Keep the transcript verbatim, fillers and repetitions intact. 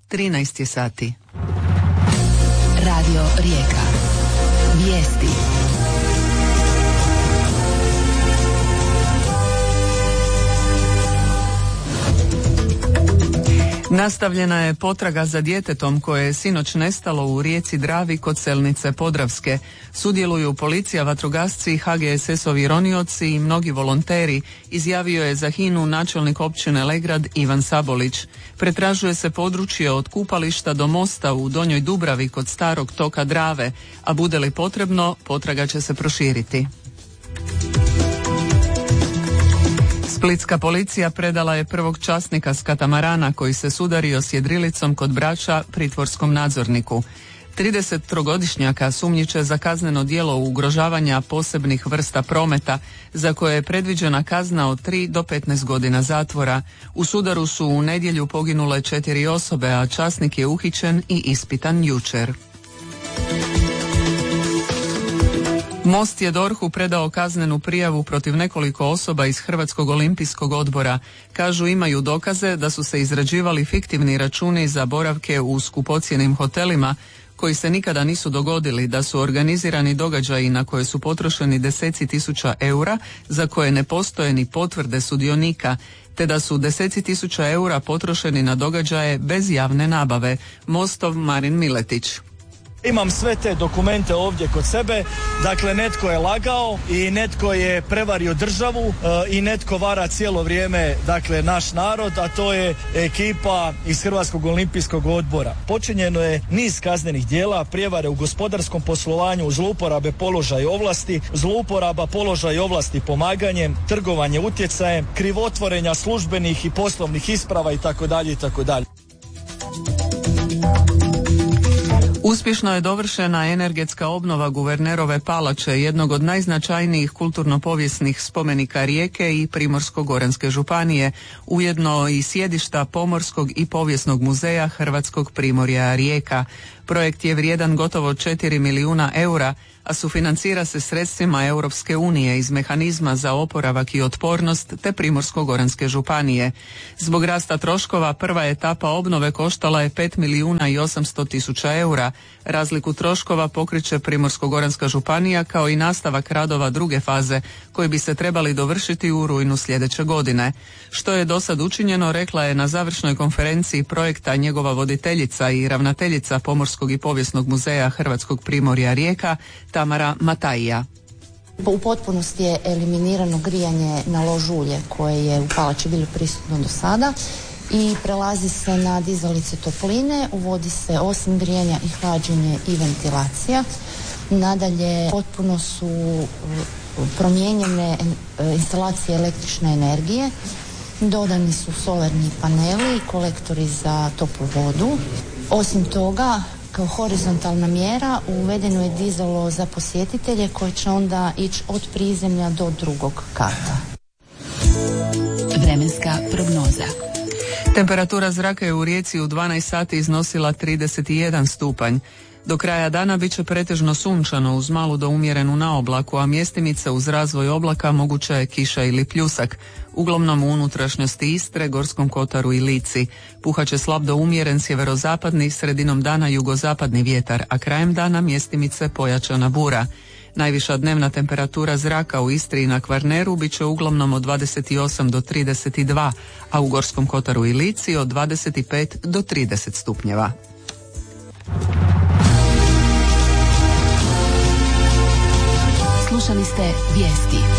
trinaest je sati. Radio Rijeka. Vijesti. Nastavljena je potraga za djetetom koje je sinoć nestalo u rijeci Dravi kod Selnice Podravske. Sudjeluju policija, vatrogasci, H G S S-ovi ronioci i mnogi volonteri, izjavio je za Hinu načelnik općine Legrad Ivan Sabolić. Pretražuje se područje od kupališta do mosta u Donjoj Dubravi kod starog toka Drave, a bude li potrebno, potraga će se proširiti. Splitska policija predala je prvog časnika s katamarana koji se sudario s jedrilicom kod Brača pritvorskom nadzorniku. tridesettrogodišnjaka sumnjiče za kazneno djelo ugrožavanja posebnih vrsta prometa, za koje je predviđena kazna od tri do petnaest godina zatvora. U sudaru su u nedjelju poginule četiri osobe, a časnik je uhićen i ispitan jučer. Most je dorhu predao kaznenu prijavu protiv nekoliko osoba iz Hrvatskog olimpijskog odbora. Kažu imaju dokaze da su se izrađivali fiktivni računi za boravke u skupocjenim hotelima koji se nikada nisu dogodili, da su organizirani događaji na koje su potrošeni deseci tisuća eura za koje ne postoje ni potvrde sudionika, te da su deseci tisuća eura potrošeni na događaje bez javne nabave. Mostov Marin Miletić. Imam sve te dokumente ovdje kod sebe, dakle netko je lagao i netko je prevario državu e, i netko vara cijelo vrijeme, dakle naš narod, a to je ekipa iz Hrvatskog olimpijskog odbora. Počinjeno je niz kaznenih djela, prijevare u gospodarskom poslovanju, zlouporabe položaja i ovlasti, zlouporaba položaja i ovlasti pomaganjem, trgovanje utjecajem, krivotvorenja službenih i poslovnih isprava itd. itd. Uspješno je dovršena energetska obnova Guvernerove palače, jednog od najznačajnijih kulturno-povijesnih spomenika Rijeke i Primorsko-goranske županije, ujedno i sjedišta Pomorskog i povijesnog muzeja Hrvatskog primorja Rijeka. Projekt je vrijedan gotovo četiri milijuna eura, a sufinancira se sredstvima Europske unije iz mehanizma za oporavak i otpornost te Primorsko-goranske županije. Zbog rasta troškova prva etapa obnove koštala je pet milijuna i osamsto tisuća eura. Razliku troškova pokriće Primorsko-goranska županija kao i nastavak radova druge faze koji bi se trebali dovršiti u rujnu sljedeće godine. Što je do sad učinjeno, rekla je na završnoj konferenciji projekta njegova voditeljica i ravnateljica Pomorskog i povijesnog muzeja Hrvatskog primorja Rijeka Tamara Matajija. U potpunosti je eliminirano grijanje na lož ulje koje je u palači bilo prisutno do sada i prelazi se na dizalice topline, uvodi se osim grijanja i hlađenje i ventilacija. Nadalje potpuno su promijenjene instalacije električne energije, dodani su solarni paneli i kolektori za toplu vodu. Osim toga, kao horizontalna mjera uvedeno je dizalo za posjetitelje koji će onda ići od prizemlja do drugog kata. Vremenska prognoza. Temperatura zraka je u Rijeci u dvanaest sati iznosila trideset jedan stupanj. Do kraja dana bit će pretežno sunčano uz malu do umjerenu naoblaku, a mjestimice uz razvoj oblaka moguća je kiša ili pljusak. Uglavnom u unutrašnjosti Istre, Gorskom kotaru i Lici. Puhaće slab do umjeren sjeverozapadni, sredinom dana jugozapadni vjetar, a krajem dana mjestimice pojačana bura. Najviša dnevna temperatura zraka u Istri i na Kvarneru bit će uglavnom od dvadeset osam do trideset dva, a u Gorskom kotaru i Lici od dvadeset pet do trideset stupnjeva. Slušali ste vijesti.